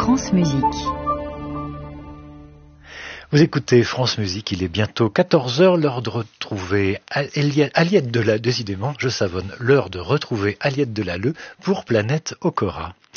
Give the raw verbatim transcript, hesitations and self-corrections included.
France Musique. Vous écoutez France Musique, il est bientôt quatorze heures, l'heure de retrouver Aliette Delalleux, décidément, je savonne, l'heure de retrouver Aliette Delalleux pour Planète Okora.